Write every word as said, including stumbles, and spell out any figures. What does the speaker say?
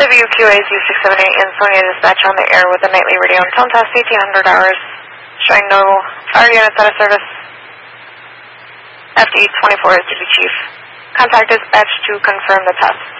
W Q A Z six seven eight and Sonia Dispatch on the air with the nightly radio and tone test, eighteen hundred hours, showing no fire units out of service. F D twenty-four is duty chief. Contact dispatch to confirm the test.